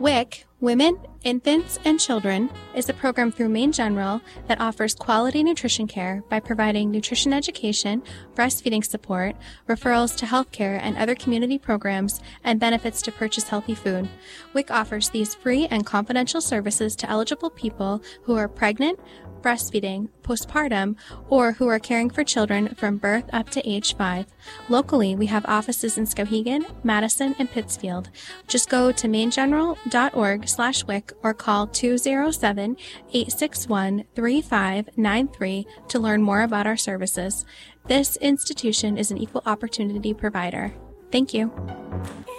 WIC, Women, Infants, and Children, is a program through Maine General that offers quality nutrition care by providing nutrition education, breastfeeding support, referrals to healthcare and other community programs, and benefits to purchase healthy food. WIC offers these free and confidential services to eligible people who are pregnant, breastfeeding, postpartum, or who are caring for children from birth up to age 5. Locally, we have offices in Skowhegan, Madison, and Pittsfield. Just go to mainegeneral.org/WIC or call 207-861-3593 to learn more about our services. This institution is an equal opportunity provider. Thank you.